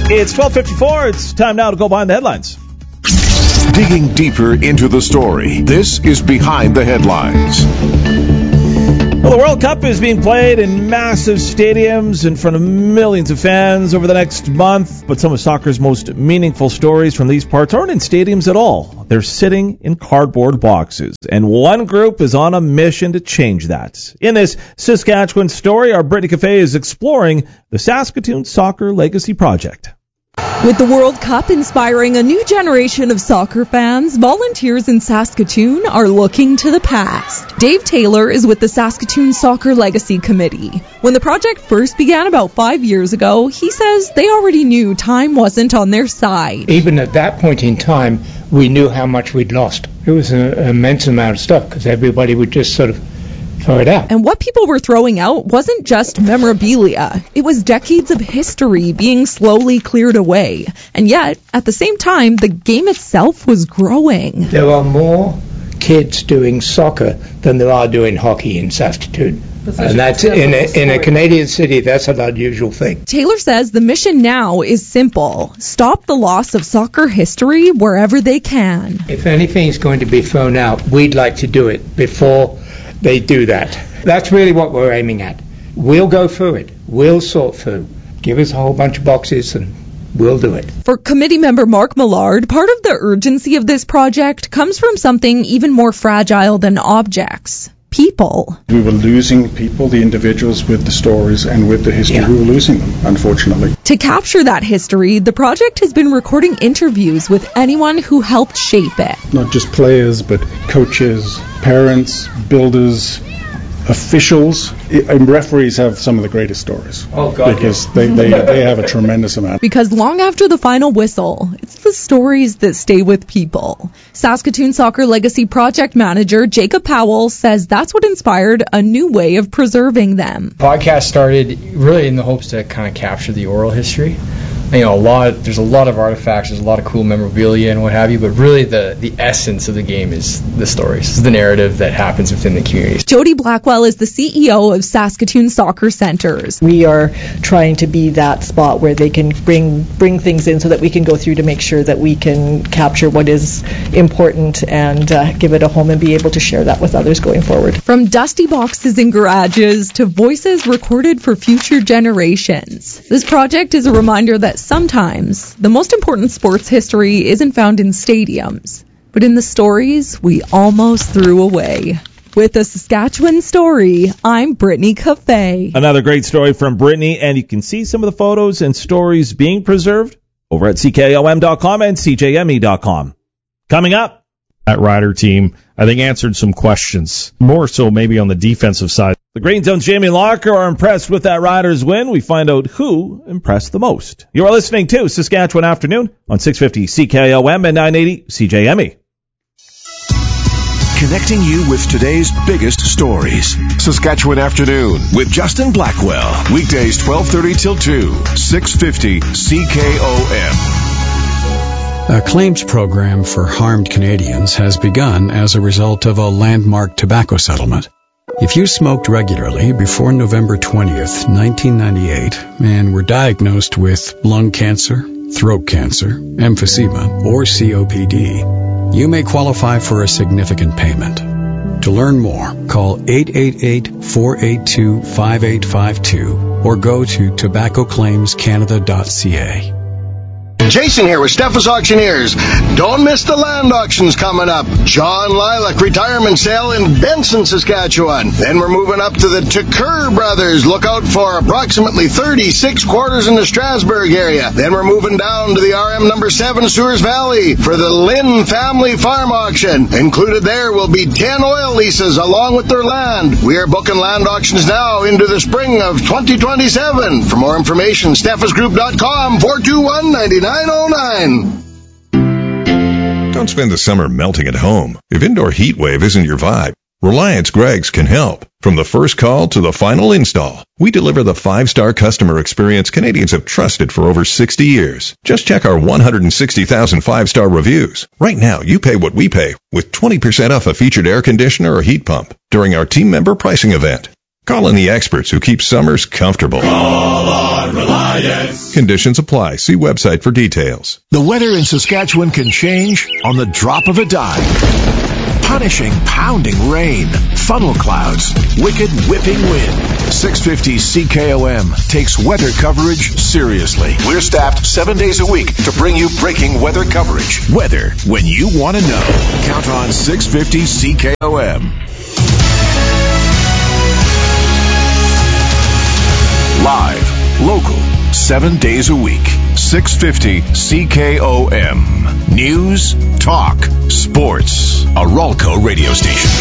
It's 12:54. It's time now to go behind the headlines. Digging deeper into the story, this is Behind the Headlines. Well, the World Cup is being played in massive stadiums in front of millions of fans over the next month. But some of soccer's most meaningful stories from these parts aren't in stadiums at all. They're sitting in cardboard boxes. And one group is on a mission to change that. In this Saskatchewan story, our Brittany Cafe is exploring the Saskatoon Soccer Legacy Project. With the World Cup inspiring a new generation of soccer fans, volunteers in Saskatoon are looking to the past. Dave Taylor is with the Saskatoon Soccer Legacy Committee. When the project first began about 5 years ago, he says they already knew time wasn't on their side. Even at that point in time, we knew how much we'd lost. It was an immense amount of stuff because everybody would just sort of throw it out. And what people were throwing out wasn't just memorabilia. It was decades of history being slowly cleared away. And yet, at the same time, the game itself was growing. There are more kids doing soccer than there are doing hockey in Saskatoon. And that's in a Canadian city, that's an unusual thing. Taylor says the mission now is simple. Stop the loss of soccer history wherever they can. If anything's going to be thrown out, we'd like to do it before they do that. That's really what we're aiming at. We'll go through it. We'll sort through. Give us a whole bunch of boxes and we'll do it. For committee member Mark Millard, part of the urgency of this project comes from something even more fragile than objects. People. We were losing people, the individuals with the stories and with the history. We were losing them, unfortunately. To capture that history, the project has been recording interviews with anyone who helped shape it. Not just players, but coaches, parents, builders, officials, and referees have some of the greatest stories. Oh, God. Because they have a tremendous amount. Because long after the final whistle, it's the stories that stay with people. Saskatoon Soccer Legacy Project Manager Jacob Powell says that's what inspired a new way of preserving them. The podcast started really in the hopes to kind of capture the oral history. You know, there's a lot of artifacts, there's a lot of cool memorabilia and what have you, but really the essence of the game is the stories, it's the narrative that happens within the community. Jody Blackwell is the CEO of Saskatoon Soccer Centres. We are trying to be that spot where they can bring things in so that we can go through to make sure that we can capture what is important and give it a home and be able to share that with others going forward. From dusty boxes in garages to voices recorded for future generations. This project is a reminder that sometimes the most important sports history isn't found in stadiums, but in the stories we almost threw away. With a Saskatchewan story, I'm Brittany Cafe. Another great story from Brittany, and you can see some of the photos and stories being preserved over at CKOM.com and CJME.com. Coming up, that Rider team, I think, answered some questions, more so maybe on the defensive side. The Green Zone's Jamie Locker are impressed with that Riders win. We find out who impressed the most. You are listening to Saskatchewan Afternoon on 650 CKOM and 980 CJME. Connecting you with today's biggest stories. Saskatchewan Afternoon with Justin Blackwell. Weekdays 12:30 till 2, 650 CKOM. A claims program for harmed Canadians has begun as a result of a landmark tobacco settlement. If you smoked regularly before November 20th, 1998, and were diagnosed with lung cancer, throat cancer, emphysema, or COPD, you may qualify for a significant payment. To learn more, call 888-482-5852 or go to tobaccoclaimscanada.ca. Jason here with Steffes Auctioneers. Don't miss the land auctions coming up. John Lilac retirement sale in Benson, Saskatchewan. Then we're moving up to the Tucker Brothers. Look out for approximately 36 quarters in the Strasbourg area. Then we're moving down to the RM number 7 Sewers Valley for the Lynn Family Farm Auction. Included there will be 10 oil leases along with their land. We are booking land auctions now into the spring of 2027. For more information, steffesgroup.com 421-9909. Don't spend the summer melting at home. If indoor heat wave isn't your vibe, Reliance Greggs can help. From the first call to the final install, we deliver the 5-star customer experience Canadians have trusted for over 60 years. Just check our 160,000 5-star reviews. Right now, you pay what we pay with 20% off a featured air conditioner or heat pump during our team member pricing event. Call in the experts who keep summers comfortable. Call on Reliance. Conditions apply. See website for details. The weather in Saskatchewan can change on the drop of a dime. Punishing, pounding rain, funnel clouds, wicked whipping wind. 650 CKOM takes weather coverage seriously. We're staffed 7 days a week to bring you breaking weather coverage. Weather when you want to know. Count on 650 CKOM. Live, local, 7 days a week. 650 CKOM. News, talk, sports. A Ralco radio station.